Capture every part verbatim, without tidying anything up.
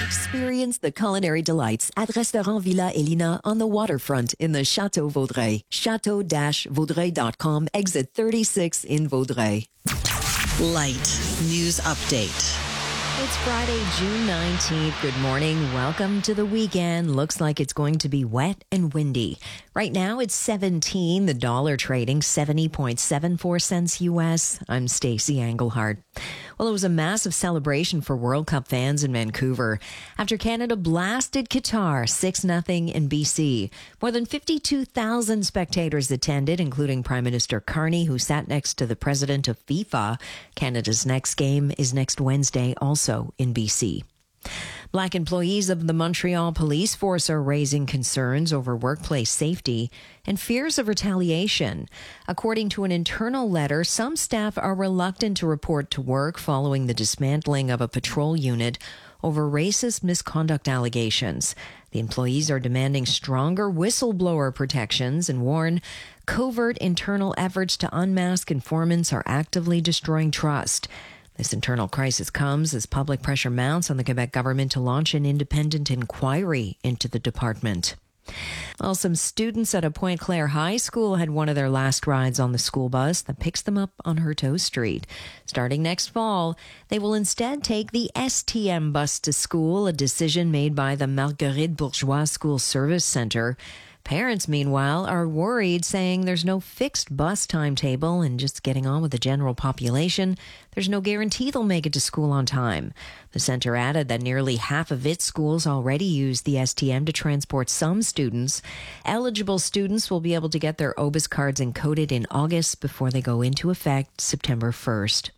Experience the culinary delights at Restaurant Villa Elina on the waterfront in the Chateau Vaudreuil. chateau dash vaudreuil dot com, exit thirty-six in Vaudreuil. Light News Update. It's Friday, June nineteenth. Good morning. Welcome to the weekend. Looks like it's going to be wet and windy. Right now it's seventeen. The dollar trading seventy point seven four cents U S. I'm Stacey Englehart. Well, it was a massive celebration for World Cup fans in Vancouver after Canada blasted Qatar six nothing in B C. More than fifty-two thousand spectators attended, including Prime Minister Carney, who sat next to the president of FIFA. Canada's next game is next Wednesday, also in B C. Black employees of the Montreal Police Force are raising concerns over workplace safety and fears of retaliation. According to an internal letter, some staff are reluctant to report to work following the dismantling of a patrol unit over racist misconduct allegations. The employees are demanding stronger whistleblower protections and warn covert internal efforts to unmask informants are actively destroying trust. This internal crisis comes as public pressure mounts on the Quebec government to launch an independent inquiry into the department. Well, some students at a Pointe Claire High School had one of their last rides on the school bus that picks them up on Herteau Street. Starting next fall, they will instead take the S T M bus to school, a decision made by the Marguerite Bourgeois School Service Centre. Parents, meanwhile, are worried, saying there's no fixed bus timetable and just getting on with the general population, there's no guarantee they'll make it to school on time. The centre added that nearly half of its schools already use the S T M to transport some students. Eligible students will be able to get their O B I S cards encoded in August before they go into effect September first.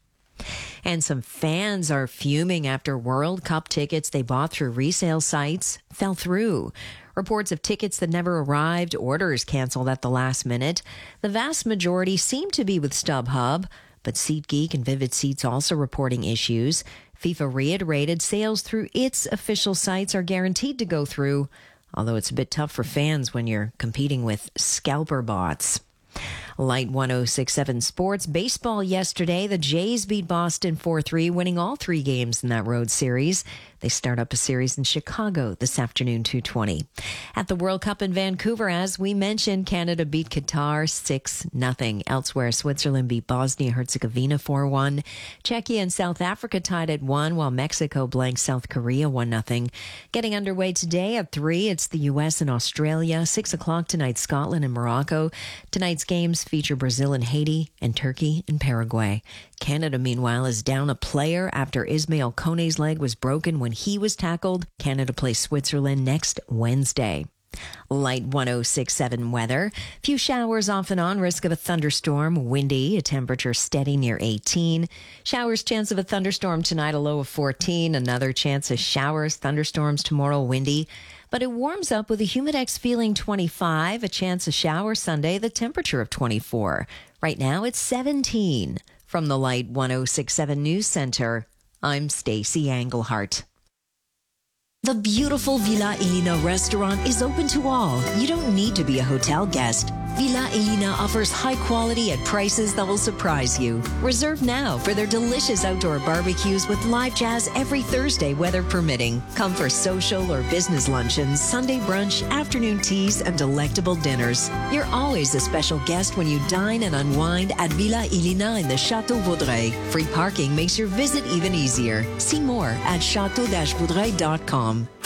And some fans are fuming after World Cup tickets they bought through resale sites fell through. Reports of tickets that never arrived, orders canceled at the last minute. The vast majority seem to be with StubHub, but SeatGeek and Vivid Seats also reporting issues. FIFA reiterated sales through its official sites are guaranteed to go through, although it's a bit tough for fans when you're competing with scalper bots. Light one oh six point seven Sports. Baseball yesterday. The Jays beat Boston four three, winning all three games in that road series. They start up a series in Chicago this afternoon, two twenty. At the World Cup in Vancouver, as we mentioned, Canada beat Qatar six nothing. Elsewhere, Switzerland beat Bosnia-Herzegovina four one. Czechia and South Africa tied at one, while Mexico blanked South Korea one nothing. Getting underway today at three, it's the U S and Australia. six o'clock tonight, Scotland and Morocco. Tonight's games feature Brazil and Haiti and Turkey and Paraguay. Canada, meanwhile, is down a player after Ismail Kone's leg was broken when he was tackled. Canada plays Switzerland next Wednesday. Light one oh six point seven weather. Few showers off and on, risk of a thunderstorm. Windy, a temperature steady near eighteen. Showers, chance of a thunderstorm tonight, a low of fourteen. Another chance of showers, thunderstorms tomorrow, windy. But it warms up with a humidex feeling twenty-five. A chance of shower Sunday, the temperature of twenty-four. Right now it's seventeen. From the Light one oh six point seven News Center, I'm Stacey Englehart. The beautiful Villa Elina restaurant is open to all. You don't need to be a hotel guest. Villa Elina offers high quality at prices that will surprise you. Reserve now for their delicious outdoor barbecues with live jazz every Thursday, weather permitting. Come for social or business luncheons, Sunday brunch, afternoon teas, and delectable dinners. You're always a special guest when you dine and unwind at Villa Elina in the Chateau Vaudreuil. Free parking makes your visit even easier. See more at chateau dash vaudreuil dot com.